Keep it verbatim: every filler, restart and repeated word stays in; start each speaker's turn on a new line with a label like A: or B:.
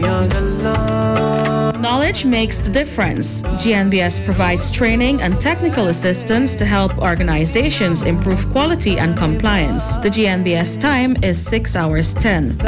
A: Knowledge makes the difference. G N B S provides training and technical assistance to help organizations improve quality and compliance. The G N B S time is six hours ten.